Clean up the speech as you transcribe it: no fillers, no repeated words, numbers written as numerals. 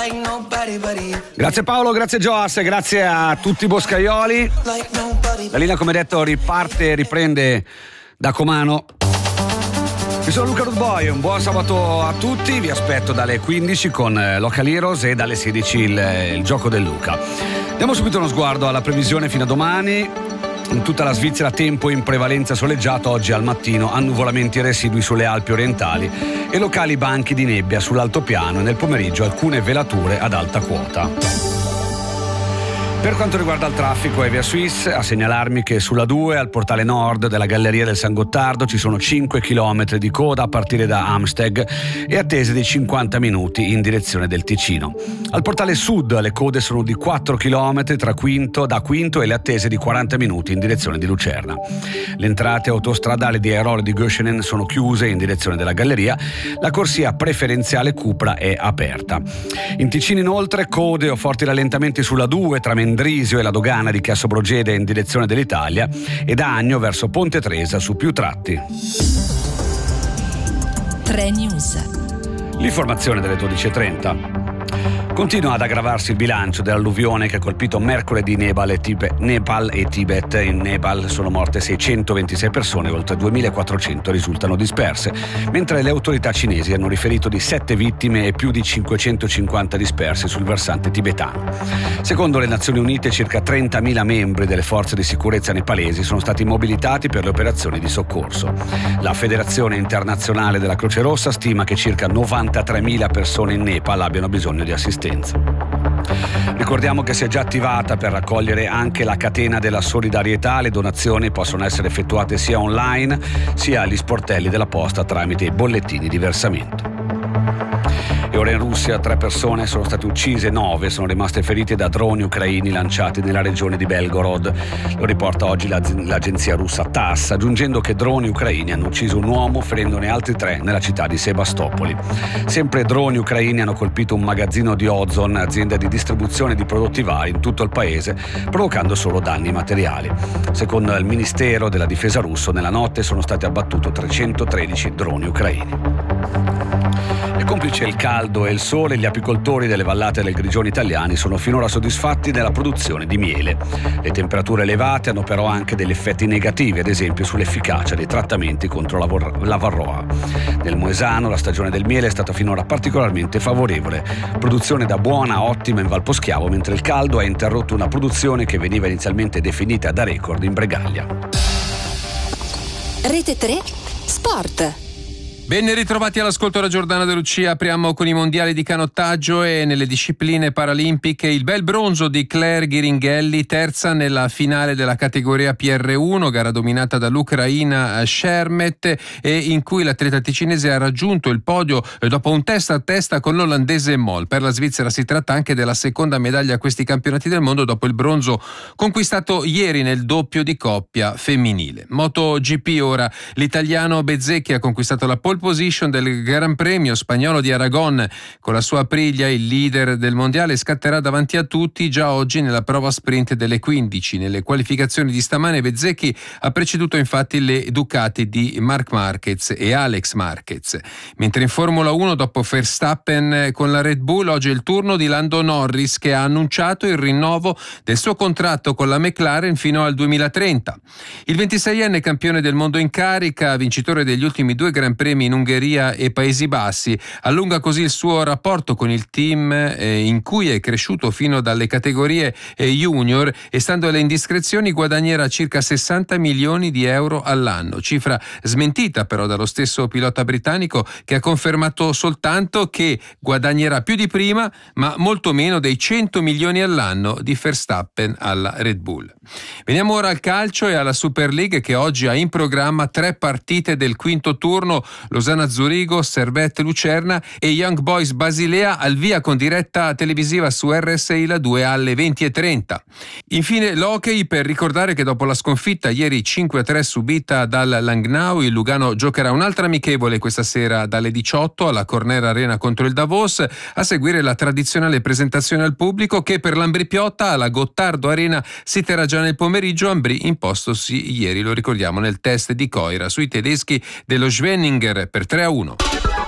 Grazie Paolo, grazie Joas, grazie a tutti i boscaioli. La linea, come detto, riprende da Comano. Io sono Luca Rudboy, un buon sabato a tutti, vi aspetto dalle 15 con Local Heroes e dalle 16 il gioco del Luca. Diamo subito uno sguardo alla previsione fino a domani. In tutta la Svizzera tempo in prevalenza soleggiato, oggi al mattino annuvolamenti residui sulle Alpi orientali e locali banchi di nebbia sull'altopiano e nel pomeriggio alcune velature ad alta quota. Per quanto riguarda il traffico, è via Swiss a segnalarmi che sulla 2 al portale nord della Galleria del San Gottardo ci sono 5 km di coda a partire da Amsteg e attese di 50 minuti in direzione del Ticino. Al portale sud le code sono di 4 km da Quinto e le attese di 40 minuti in direzione di Lucerna. Le entrate autostradali di Airolo e di Göschenen sono chiuse in direzione della Galleria, la corsia preferenziale Cupra è aperta. In Ticino inoltre code o forti rallentamenti sulla 2 tra Mendrisio e la dogana di Chiasso-Brogede in direzione dell'Italia e da Agno verso Ponte Tresa su più tratti. 3 News. L'informazione delle 12.30. Continua ad aggravarsi il bilancio dell'alluvione che ha colpito mercoledì Nepal e Tibet. In Nepal sono morte 626 persone e oltre 2.400 risultano disperse, mentre le autorità cinesi hanno riferito di 7 vittime e più di 550 dispersi sul versante tibetano. Secondo le Nazioni Unite, circa 30.000 membri delle forze di sicurezza nepalesi sono stati mobilitati per le operazioni di soccorso. La Federazione Internazionale della Croce Rossa stima che circa 93.000 persone in Nepal abbiano bisogno di assistenza. Ricordiamo che si è già attivata per raccogliere anche la catena della solidarietà. Le donazioni possono essere effettuate sia online sia agli sportelli della posta tramite i bollettini di versamento. E ora in Russia 3 persone sono state uccise, 9 sono rimaste ferite da droni ucraini lanciati nella regione di Belgorod. Lo riporta oggi l'agenzia russa TASS, aggiungendo che droni ucraini hanno ucciso un uomo, ferendone altri 3 nella città di Sebastopoli. Sempre droni ucraini hanno colpito un magazzino di Ozon, azienda di distribuzione di prodotti vari in tutto il paese, provocando solo danni materiali. Secondo il Ministero della Difesa russo, nella notte sono stati abbattuti 313 droni ucraini. E complice il caldo e il sole, gli apicoltori delle vallate del Grigione italiani sono finora soddisfatti della produzione di miele. Le temperature elevate hanno però anche degli effetti negativi, ad esempio sull'efficacia dei trattamenti contro la varroa. Nel Moesano la stagione del miele è stata finora particolarmente favorevole. Produzione da buona a ottima in Valposchiavo, mentre il caldo ha interrotto una produzione che veniva inizialmente definita da record in Bregaglia. Rete 3 Sport. Ben ritrovati all'ascolto da Giordana De Lucia. Apriamo con i mondiali di canottaggio e nelle discipline paralimpiche il bel bronzo di Claire Ghiringhelli, terza nella finale della categoria PR1, gara dominata dall'ucraina Shermet e in cui l'atleta ticinese ha raggiunto il podio dopo un testa a testa con l'olandese Moll. Per la Svizzera si tratta anche della seconda medaglia a questi campionati del mondo dopo il bronzo conquistato ieri nel doppio di coppia femminile. MotoGP ora, l'italiano Bezzecchi ha conquistato la pole position del Gran Premio spagnolo di Aragon. Con la sua Aprilia il leader del mondiale scatterà davanti a tutti già oggi nella prova sprint delle 15. Nelle qualificazioni di stamane Bezzecchi ha preceduto infatti le Ducati di Marc Marquez e Alex Marquez. Mentre in Formula 1 dopo Verstappen con la Red Bull oggi è il turno di Lando Norris, che ha annunciato il rinnovo del suo contratto con la McLaren fino al 2030. Il 26enne campione del mondo in carica, vincitore degli ultimi 2 Gran Premi in Ungheria e Paesi Bassi, allunga così il suo rapporto con il team in cui è cresciuto fino dalle categorie junior e, stando alle indiscrezioni, guadagnerà circa 60 milioni di euro all'anno, cifra smentita però dallo stesso pilota britannico, che ha confermato soltanto che guadagnerà più di prima ma molto meno dei 100 milioni all'anno di Verstappen alla Red Bull. Veniamo ora al calcio e alla Super League, che oggi ha in programma 3 partite del quinto turno: Losanna-Zurigo, Servette-Lucerna e Young Boys Basilea, al via con diretta televisiva su RSI La 2 alle 20.30. Infine l'hockey, per ricordare che dopo la sconfitta ieri 5-3 subita dal Langnau, il Lugano giocherà un'altra amichevole questa sera dalle 18 alla Corner Arena contro il Davos, a seguire la tradizionale presentazione al pubblico che per l'Ambri Piotta alla Gottardo Arena si terrà già nel pomeriggio. Ambri impostosi ieri, lo ricordiamo, nel test di Coira sui tedeschi dello Schwenninger per 3-1.